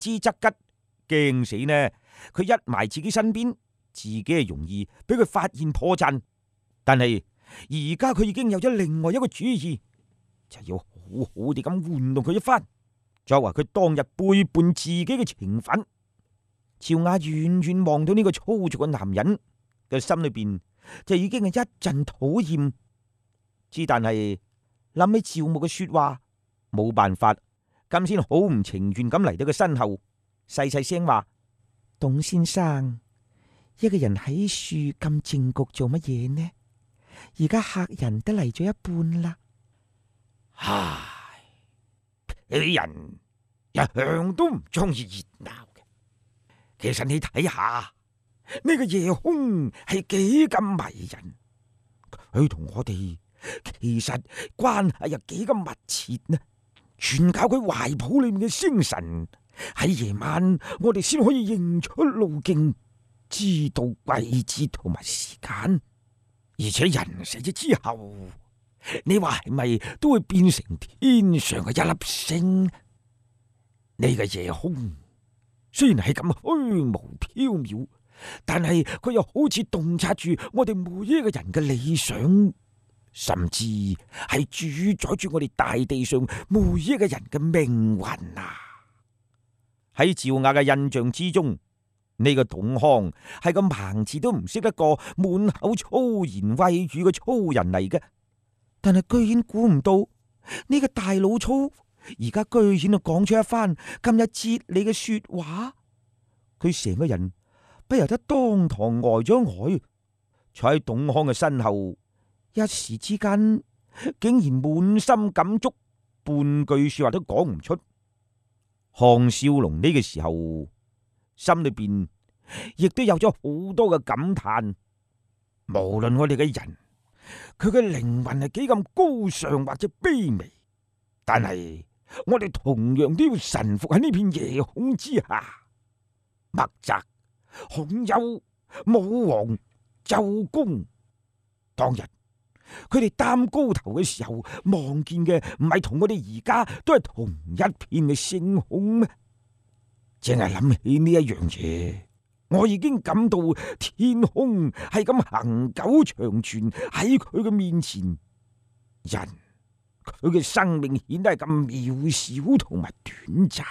之則吉，驚死呢！佢一埋自己身邊，自己係容易俾佢發現破綻。但係而家佢已經有咗另外一個主意，就要好好地咁玩弄佢一番，作為佢當日背叛自己嘅懲罰。趙雅遠遠望到呢個粗俗嘅男人嘅心裏邊就已經係一陣討厭，之但係諗起趙牧嘅說話，冇辦法，咁先好唔情願咁嚟到佢身後，細細聲話：董先生，一個人喺樹咁靜局做乜嘢呢？而家客人都嚟咗一半啦。唉，啲人一向都唔中意熱鬧嘅。其實你睇下呢個夜空係幾咁迷人，佢同我哋其實關係又幾咁密切呢？全靠佢懷抱裏面嘅星辰，喺夜晚我哋先可以認出路徑，知道季節同埋時間。而且人死咗之後，你話係咪都會變成天上嘅一粒星？呢個夜空雖然係咁虛無縹緲，但係佢又好似洞察住我哋每一個人嘅理想，甚至係主宰住我哋大地上每一個人嘅命運啊！喺趙雅嘅印象之中，呢個董康係個盲字都唔識得過、滿口粗言穢語嘅粗人嚟嘅，但係居然估唔到呢個大老粗而家居然就講出一番咁有哲理嘅說話，佢成個人不由得當堂呆咗呆，坐喺董康嘅身後，一時之間竟然滿心感觸，半句說話都講唔出。項少龍呢個時候心裏邊亦都有咗好多嘅感嘆，無論我哋嘅人，佢嘅靈魂係幾咁高尚或者卑微，但係我哋同樣都要臣服喺呢片夜空之下。墨翟、孔丘、武王、周公，當日佢哋擔高頭嘅時候，望見嘅唔係同我哋而家都係同一片嘅星空咩？淨係諗起呢一樣嘢，我已經感到天空係咁恆久長存喺佢嘅面前，人佢嘅生命顯得係咁渺小同埋短暫。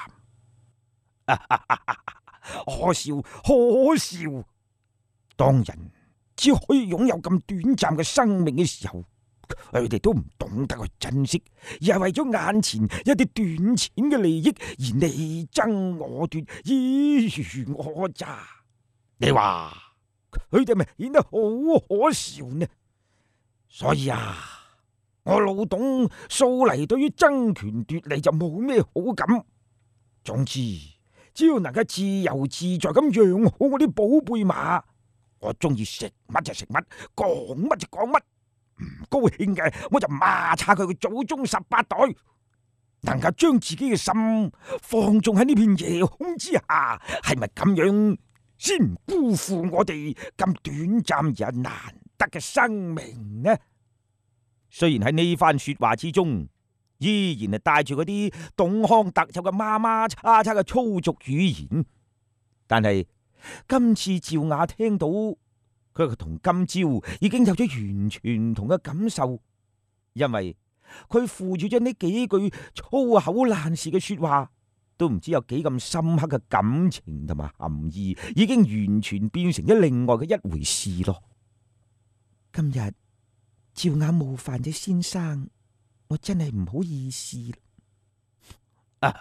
可笑，可笑！當人只可以擁有咁短暫嘅生命嘅時候，佢哋都唔懂得去珍惜，而係為咗眼前一啲短淺嘅利益而你爭我奪，爾虞我詐。你話佢哋咪顯得好可笑呢？所以啊，我老董素嚟對於爭權奪利就冇咩好感。總之，只要能夠自由自在咁養好我啲寶貝馬，我中意食乜就食乜，講乜就講乜。唔高興嘅我就罵叉佢嘅祖宗18代。能夠將自己嘅心放縱喺呢片夜空之下，係咪咁樣先唔辜負我哋咁短暫而難得嘅生命呢？雖然喺呢番說話之中，依然係帶住嗰啲董康特有嘅媽媽叉叉嘅粗俗語言，但係今次趙雅聽到，佢同今朝已經有咗完全唔同嘅感受，因為佢附住咗呢幾句粗口爛舌嘅說話，都唔知有幾咁深刻嘅感情同埋含義，已經完全變成咗另外嘅一回事咯。今日趙雅冒犯咗先生，我真係唔好意思啦。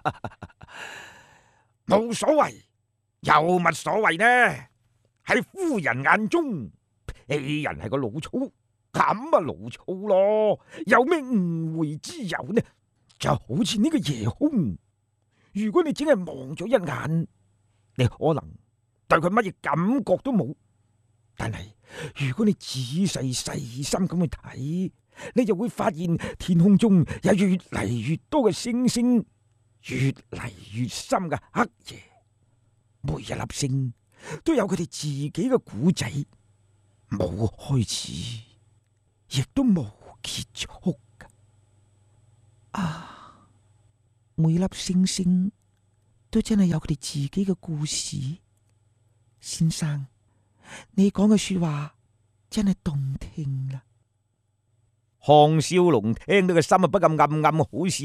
冇所謂，有乜所謂呢？喺夫人眼中，鄙人係個老粗，咁啊老粗咯，有咩誤會之有呢？就好似呢個夜空，如果你只係望咗一眼，你可能對佢乜嘢感覺都冇，但係如果你仔細細心咁去睇，你就會發現天空中有越嚟越多嘅星星，越嚟越深嘅黑夜，每一粒星都有佢哋自己嘅古仔，冇開始，亦都冇結束㗎。啊，每粒星星都真係有佢哋自己嘅故事。先生，你講嘅說話真係動聽啦。 項少龍聽到個心不禁暗暗好笑。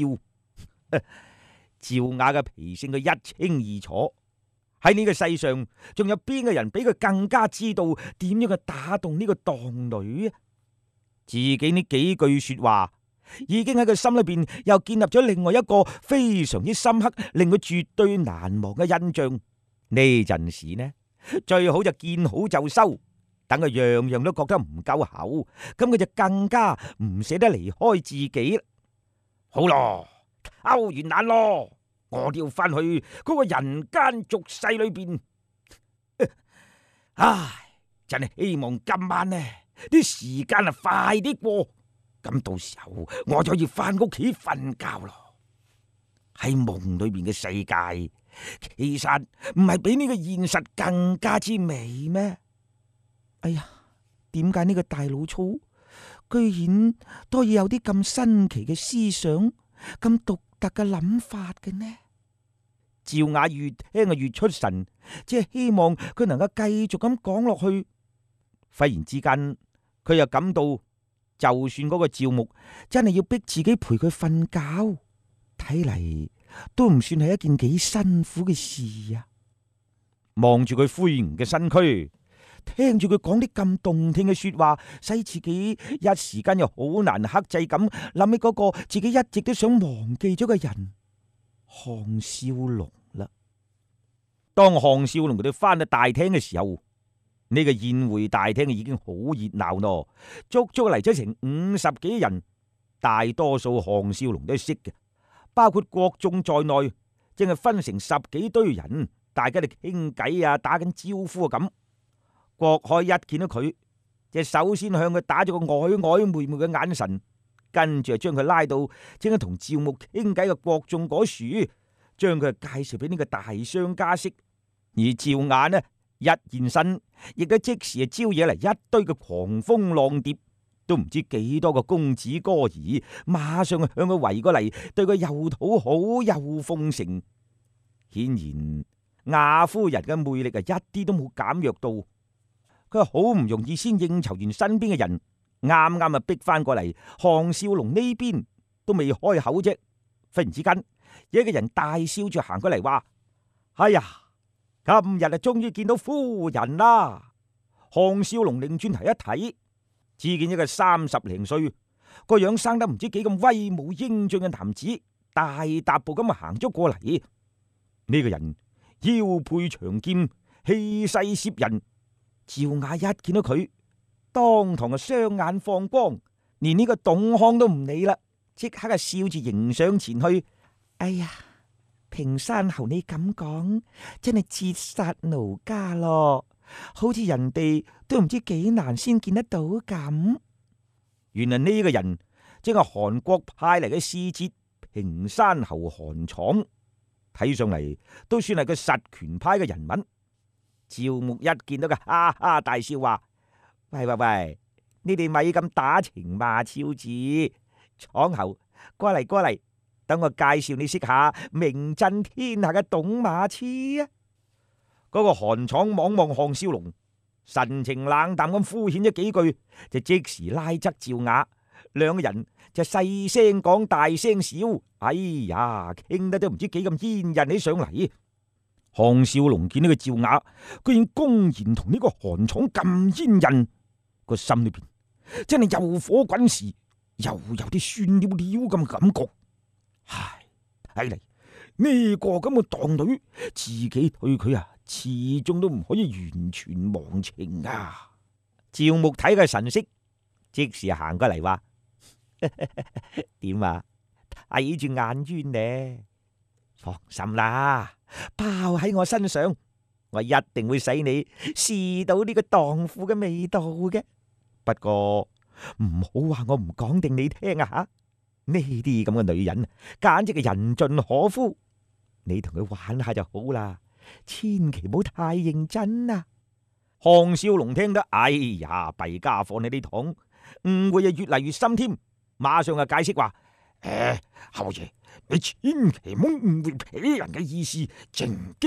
趙雅嘅脾性佢一清二楚，喺呢個世上仲有邊個人比佢更加知道點樣去打動呢個蕩女啊？自己呢幾句說話已經喺佢心裏邊又建立咗另外一個非常之深刻，令佢絕對難忘嘅印象。呢陣時呢，最好就見好就收。等佢樣樣都覺得唔夠厚，咁佢就更加唔捨得離開自己。好咯，抽完眼咯，我都要翻去嗰個人間俗世裏邊。唉，真係希望今晚呢啲時間啊快啲過，咁到時候我就要翻屋企瞓覺咯。喺夢裏邊嘅世界，其實唔係比呢個現實更加之美咩？ 哎呀，點解呢個大老粗居然都要有啲咁新奇嘅思想、咁獨特嘅諗法嘅呢？ 趙雅越聽啊越出神，只係希望佢能夠繼續咁講落去。忽然之間，佢又感到，就算嗰個趙牧真係要逼自己陪佢瞓覺，睇嚟都唔算係一件幾辛苦嘅事啊！望住佢灰梧嘅身軀，聽住佢講啲咁動聽嘅說話，使自己一時間又好難克制咁諗起嗰個自己一直都想忘記咗嘅人項少龍啦。當項少龍佢哋翻到大廳嘅時候，呢個宴會大廳已經好熱鬧咯，足足嚟咗成50幾人，大多數項少龍都識嘅，包括國眾在內，正係分成10幾堆人，大家哋傾偈啊，打緊招呼啊咁。郭海一見到佢，就首先向佢打咗個曖曖昧昧嘅眼神，跟住就將佢拉到正係同趙牧傾偈嘅國眾嗰處，將佢介紹俾呢個大商家識。而趙雅呢一現身，亦都即時招惹嚟一堆嘅狂蜂浪蝶，都唔知幾多個公子哥兒，馬上向佢圍過嚟，對佢又討好又奉承。顯然雅夫人嘅魅力啊，一啲都冇減弱到。佢好唔容易先應酬完身邊嘅人，啱啱啊逼翻過嚟，項少龍呢邊都未開口啫。忽然之間，有一個人大笑住行過嚟話：哎呀，今日啊終於見到夫人啦！項少龍擰轉頭一睇，只見一個30零歲，個樣生得唔知幾咁威武英俊嘅男子，大踏步咁行咗過嚟。呢個人腰佩長劍，氣勢攝人。趙雅一見到佢，當堂啊雙眼放光，連呢個董康都唔理啦，即刻啊笑住迎上前去。 哎呀，平山侯你咁講，真係折殺奴家咯，好似人哋都唔知幾難先見得到咁。 原來呢個人正係韓國派嚟嘅使節平山侯韓闖，睇上嚟都算係個實權派嘅人物。趙牧一見到佢，哈哈大笑話：喂喂喂，你哋咪咁打情罵俏字，闖侯過嚟過嚟，等我介紹你識下名震天下嘅董馬痴啊！嗰個韓闖望望項少龍，神情冷淡咁敷衍咗幾句，就即時拉側趙雅，兩個人就細聲講大聲笑，哎呀，傾得都唔知幾咁煙韌起上嚟。項少龍見到個趙雅居然公然同呢個韓闖咁煙韌，個心裏邊真係又火滾時，又有啲酸溜溜咁嘅感覺。唉，睇嚟呢個咁嘅蕩女，自己對佢啊，始終都唔可以完全忘情啊！趙牧睇佢神色，即時行過嚟話：點啊？睇住眼冤呢？放心啦，包喺我身上，我一定會使你試到呢個蕩婦嘅味道嘅。不過唔好話我唔講定你聽啊吓！呢啲咁嘅女人，簡直係人盡可夫。你同佢玩下就好啦，千祈唔好太認真啊！項少龍聽得，哎呀，弊家伙你呢桶誤會啊越嚟越深添，馬上就解釋話： 侯爺，你千祈唔好誤會鄙人嘅意思，靜